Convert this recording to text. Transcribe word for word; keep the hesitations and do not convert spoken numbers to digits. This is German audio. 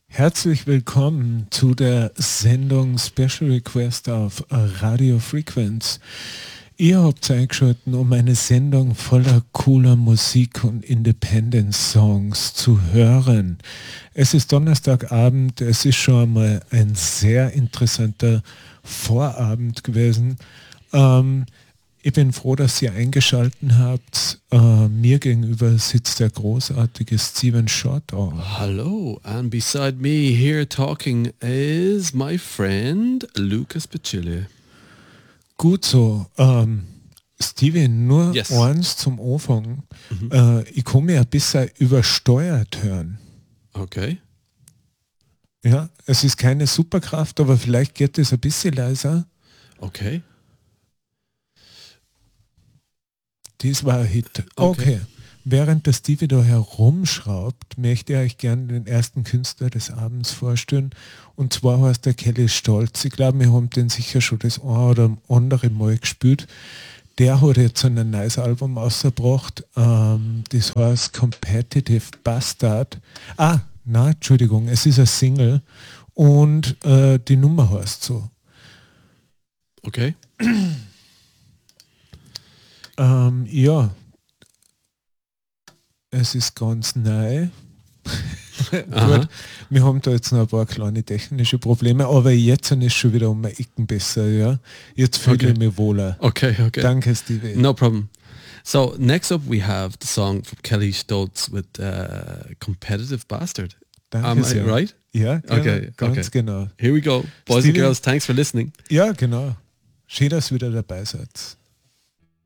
Herzlich willkommen zu der Sendung Special Request auf Radio Frequenz. Ihr habt eingeschaltet, um eine Sendung voller cooler Musik und Independence-Songs zu hören. Es ist Donnerstagabend, es ist schon einmal ein sehr interessanter Vorabend gewesen. Ähm, Ich bin froh, dass ihr eingeschaltet habt. Äh, mir gegenüber sitzt der großartige Steven Shortall. Hello, and beside me here talking is my friend Lucas Pacilli. Gut so. Ähm, Steven, nur Yes. eins zum Anfang. Mhm. Äh, ich kann mich ein bisschen übersteuert hören. Okay. Ja, es ist keine Superkraft, aber vielleicht geht es ein bisschen leiser. Okay. Dies war ein Hit. Okay. Okay. Während der Stevie da herumschraubt, möchte ich euch gerne den ersten Künstler des Abends vorstellen. Und zwar heißt der Kelly Stolz. Ich glaube, wir haben den sicher schon das ein oder andere Mal gespielt. Der hat jetzt ein neues Album ausgebracht. Ähm, das heißt Competitive Bastard. Ah, na, Entschuldigung, es ist ein Single. Und äh, die Nummer heißt so. Okay. Ähm, ja, es ist ganz neu. Gut, wir haben da jetzt noch ein paar kleine technische Probleme, aber jetzt ist schon wieder um ein Ecken besser, ja. Jetzt fühle Okay. ich mich wohler. Okay, okay. Danke, Stevie. No problem. So next up we have the song from Kelly Stoltz with uh, Competitive Bastard. Danke Am I sehr. right? Ja, genau, Okay, ganz okay. genau. Here we go. Boys Steven? and girls, thanks for listening. Ja, genau. Schön, dass ihr wieder dabei seid.